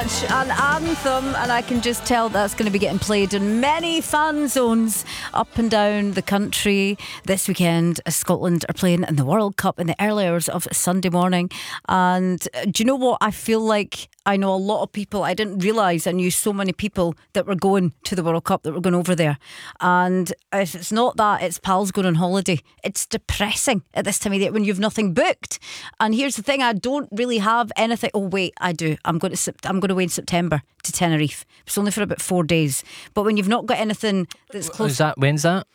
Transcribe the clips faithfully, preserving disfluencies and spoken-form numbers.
much an anthem, and I can just tell that's going to be getting played in many fan zones up and down the country this weekend as Scotland are playing in the World Cup in the early hours of Sunday morning. And uh, do you know what? I feel like I know a lot of people. I didn't realise I knew so many people that were going to the World Cup, that were going over there. And if it's not that, it's pals going on holiday. It's depressing at this time of year when you've nothing booked. And here's the thing, I don't really have anything. Oh wait, I do. I'm going to I'm going away in September to Tenerife. It's only for about four days. But when you've not got anything that's close, Is that when's that?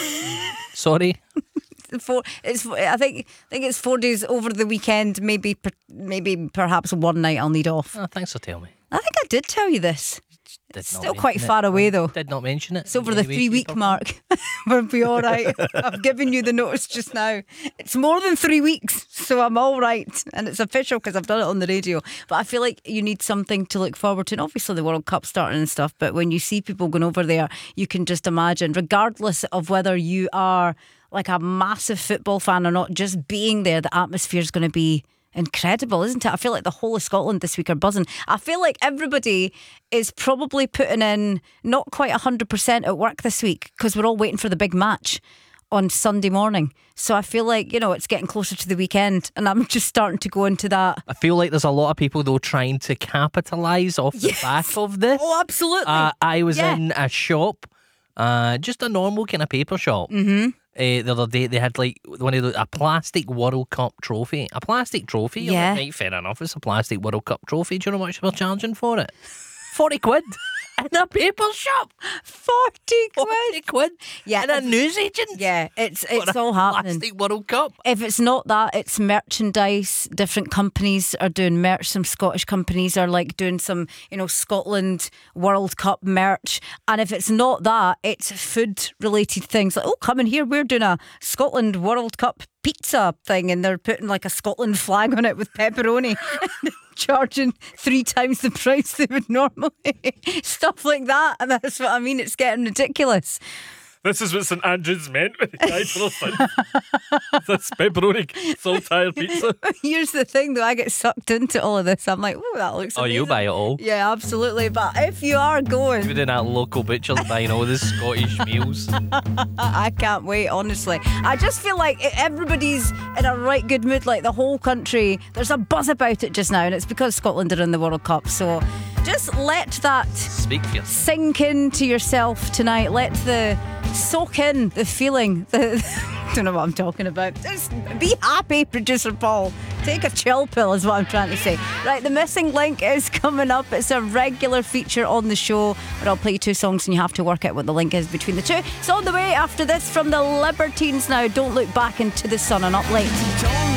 Sorry. Four, it's I think I think it's four days over the weekend. Maybe per, maybe perhaps one night I'll need off. Oh, thanks for telling me. I think I did tell you this. Did It's not still quite mention far it. away though. Did not mention it. It's over the three week mark. We'll be all right. I've given you the notice just now. It's more than three weeks, so I'm all right. And it's official because I've done it on the radio. But I feel like you need something to look forward to. And obviously the World Cup starting and stuff. But when you see people going over there, you can just imagine, regardless of whether you are like a massive football fan or not, just being there, the atmosphere is going to be incredible, isn't it? I feel like the whole of Scotland this week are buzzing. I feel like everybody is probably putting in not quite one hundred percent at work this week because we're all waiting for the big match on Sunday morning. So I feel like, you know, it's getting closer to the weekend and I'm just starting to go into that. I feel like there's a lot of people though trying to capitalise off the Yes. back of this. Oh, absolutely. Uh, I was Yeah. in a shop, uh, just a normal kind of paper shop. Mm-hmm. Uh, the other day they had like one of the, a plastic World Cup trophy. A plastic trophy? You're Yeah. like, right, fair enough, it's a plastic World Cup trophy. Do you know how much they're charging for it? forty quid in a paper shop. forty quid. forty quid Yeah. in a newsagent. Yeah, it's For it's a all happening. Plastic World Cup. If it's not that, it's merchandise. Different companies are doing merch. Some Scottish companies are like doing some, you know, Scotland World Cup merch. And if it's not that, it's food related things. Like, oh, come in here, we're doing a Scotland World Cup pizza thing, and they're putting like a Scotland flag on it with pepperoni. Charging three times the price they would normally. Stuff like that. And that's what I mean. It's getting ridiculous. This is what St Andrews meant when he died for us. This pepperoni saltire pizza. Here's the thing though, I get sucked into all of this. I'm like, oh, that looks Oh, amazing. you buy it all. Yeah, absolutely. But if you are You're going, in that local butcher's buying all the Scottish meals. I can't wait, honestly. I just feel like everybody's in a right good mood, like the whole country. There's a buzz about it just now, and it's because Scotland are in the World Cup. So just let that Speak for yourself. sink into yourself tonight. Let the soak in the feeling. The, don't know what I'm talking about. Just be happy, producer Paul. Take a chill pill is what I'm trying to say. Right, the missing link is coming up. It's a regular feature on the show where I'll play you two songs and you have to work out what the link is between the two. It's on the way after this from the Libertines now. Don't look back into the sun and up late.